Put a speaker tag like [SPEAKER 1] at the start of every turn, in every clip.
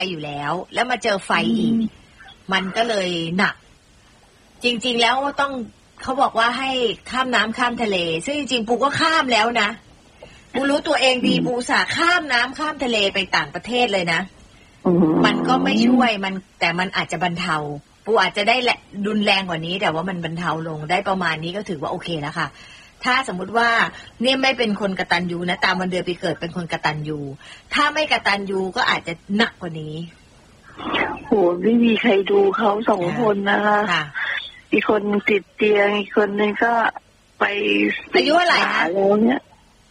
[SPEAKER 1] อยู่แล้วมาเจอไฟอีกมันก็เลยหนักจริงๆแล้วต้องเขาบอกว่าให้ข้ามน้ำข้ามทะเลซึ่งจริงๆปูก็ข้ามแล้วนะปูรู้ตัวเองดีปูสาข้ามน้ำข้ามทะเลไปต่างประเทศเลยนะมันก็ไม่ช่วยมันแต่มันอาจจะบรรเทาปูอาจจะได้รุนแรงกว่านี้แต่ว่ามันบรรเทาลงได้ประมาณนี้ก็ถือว่าโอเคแล้วค่ะถ้าสมมุติว่าเนี่ยไม่เป็นคนกตัญญูนะตามวันเดือนปีเกิดเป็นคนกตัญญูถ้าไม่กตัญญูก็อาจจะหนักกว่านี้
[SPEAKER 2] โหไม่มีใครดูเขาสองคนนะคะอีกคนติดเตียงอีกคนนึงก็ไป
[SPEAKER 1] อายุเท่าไหร่คะ
[SPEAKER 2] แล้วเนี่ย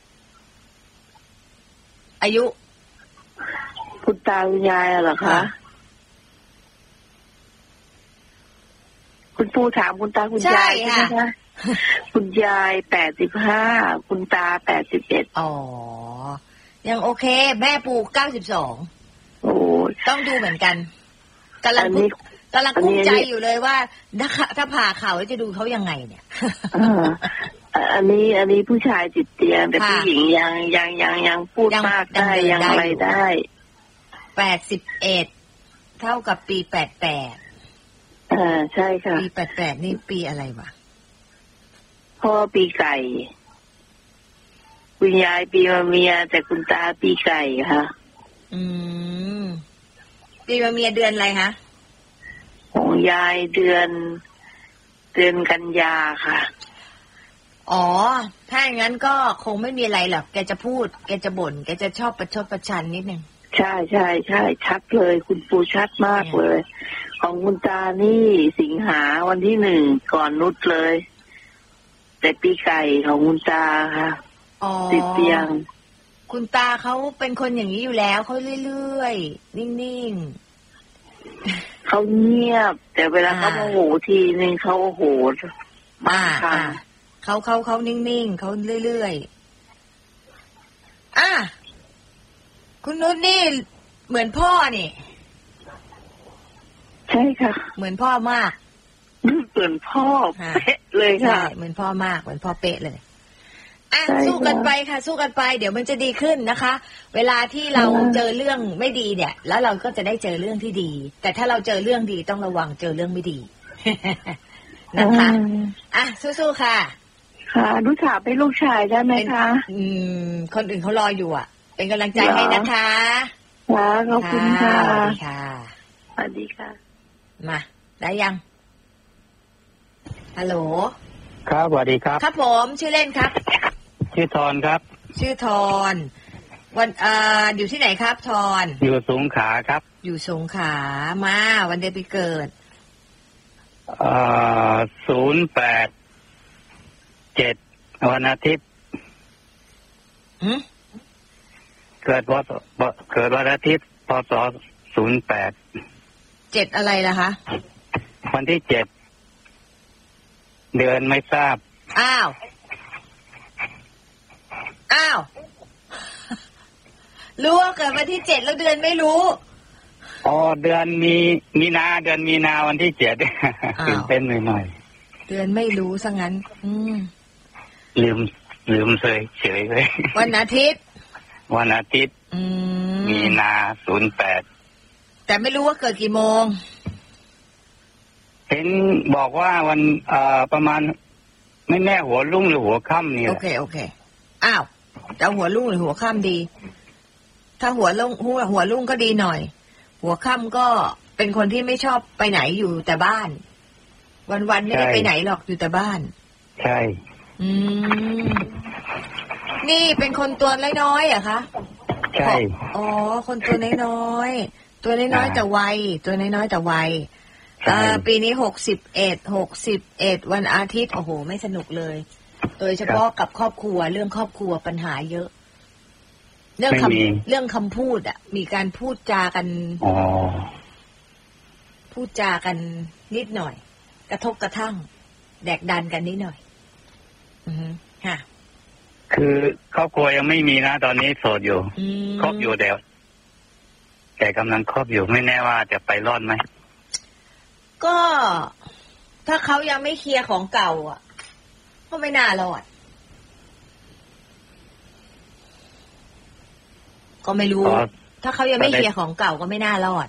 [SPEAKER 1] อายุ
[SPEAKER 2] คุณตาคุณยายเหรอคะคุณปู่ถามคุณตาคุณยายใช่ไหมคะคุณยาย85คุณตา81
[SPEAKER 1] อ๋อยังโอเคแม่ปู่92โอ้ต้องดูเหมือนกันกำลังกุ้มใจอยู่เลยว่าถ้าผ่าเข่าจะดูเขายังไงเนี่ย
[SPEAKER 2] อันนี้ผู้ชายติดเตียงแต่ผู้หญิงยังพูดมากได้ยังอะไรได้
[SPEAKER 1] 81เท่ากับปี88
[SPEAKER 2] ใช่ค่ะ
[SPEAKER 1] ปี88นี่ปีอะไรวะ
[SPEAKER 2] พ่อปีไก่คุณยายปีมะเมียแต่คุณตาปีไก่ค่ะ
[SPEAKER 1] ปีมะเมียเดือนอะไรคะ
[SPEAKER 2] ของยายเดือนกันยาค่ะ
[SPEAKER 1] อ๋อถ้าอย่างนั้นก็คงไม่มีอะไรหรอกแกจะพูดแกจะบ่นแกจะชอบประชดประชันนิดนึง
[SPEAKER 2] ใช่ชัดเลยคุณปู่ชัดมากเลยของคุณตานี่สิงหาวันที่1ก่อนนุชเลยแต่ปีไก่ของคุณตาค่ะติดเตียง
[SPEAKER 1] คุณตาเขาเป็นคนอย่างนี้อยู่แล้วเขาเรื่อยๆนิ่ง
[SPEAKER 2] ๆเขาเงียบแต่เวลาเขาโมโหทีนึงเขาโอ้โห
[SPEAKER 1] มากเขานิ่งๆเขาเรื่อยๆคุณนุชนี่เหมือนพ่อนี่
[SPEAKER 2] ใช่ค่ะ
[SPEAKER 1] เหมือนพ่อมาก
[SPEAKER 2] เหมือนพ่อเป๊ะเลยค่ะ
[SPEAKER 1] เหมือนพ่อมากเหมือนพ่อเป๊ะเลยสู้กันไปค่ะสู้กันไปเดี๋ยวมันจะดีขึ้นนะคะเวลาที่เราเจอเรื่องไม่ดีเนี่ยแล้วเราก็จะได้เจอเรื่องที่ดีแต่ถ้าเราเจอเรื่องดีต้องระวังเจอเรื่องไม่ดีนะคะสู้ๆค่ะ
[SPEAKER 2] ค่ะลูกสาวเป็นลูกชายได้ไหมคะ
[SPEAKER 1] คนอื่นเขารออยู่อ่ะเป็นกำลังใจให้นะคะ
[SPEAKER 2] ค่ะขอบคุณค่ะ
[SPEAKER 1] สวัสดีค่ะ
[SPEAKER 2] สวัสดีค่ะ
[SPEAKER 1] มาได้ยังฮัลโหล
[SPEAKER 3] ครับสวัสดีครับ
[SPEAKER 1] ครับผมชื่อเล่นครับ
[SPEAKER 3] ชื่อทอนครับ
[SPEAKER 1] ชื่อทอนวันอยู่ที่ไหนครับทอน
[SPEAKER 3] อยู่สงขลาครับ
[SPEAKER 1] อยู่สงขลามาวันเดือนปีเกิด
[SPEAKER 3] 087วันอาทิตย์เกิดวันอาทิตย์พศ08
[SPEAKER 1] 7อะไรล่ะคะ
[SPEAKER 3] วันที่7เดือนไม่ทราบ
[SPEAKER 1] อ้าวรู้ว่าเกิดวันที่7แล้วเดือนไม่รู้
[SPEAKER 3] อ๋อเดือนมีนาเดือนมีนาวันที่7ตื่นเต้นหน่อย
[SPEAKER 1] เดือนไม่รู้ซะงั้น
[SPEAKER 3] ลืมเฉยเลย
[SPEAKER 1] วันอาทิตย์
[SPEAKER 3] มีนา08
[SPEAKER 1] แต่ไม่รู้ว่าเกิดกี่โมง
[SPEAKER 3] เห็นบอกว่าวันประมาณไม่แน่หัวรุ่งหรือหัวค่ำนี่
[SPEAKER 1] โอเคอ้าวจะหัวรุ่งหรือหัวค่ำดีถ้าหัวรุ่งก็ดีหน่อยหัวค่ำก็เป็นคนที่ไม่ชอบไปไหนอยู่แต่บ้านวันๆไม่ได้ไปไหนหรอกอยู่แต่บ้าน
[SPEAKER 3] ใช่
[SPEAKER 1] นี่เป็นคนตัวน้อยๆอะคะ
[SPEAKER 3] ใช่
[SPEAKER 1] อ๋อคนตัวน้อยๆตัวน้อยๆแต่วัยตัวน้อยๆแต่วัยปีนี้61วันอาทิตย์โอ้โหไม่สนุกเลยโดยเฉพาะกับครอบครัวเรื่องครอบครัวปัญหาเยอะเรื่องคำพูดอ่ะมีการพูดจากันพูดจากันนิดหน่อยกระทบกระทั่งแดกดันกันนิดหน่อยค่ะ
[SPEAKER 3] คือครอบครัวยังไม่มีนะตอนนี้โสดอยู่ครอบอยู่แต่กำลังครอบอยู่ไม่แน่ว่าจะไปรอดไหม
[SPEAKER 1] ก็ถ้าเขายังไม่เคลียร์ของเก่าอ่ะก็ไม่น่ารอดก็ไม่รู้ถ้าเขายังไม่เคลียร์ของเก่าก็ไม่น่ารอด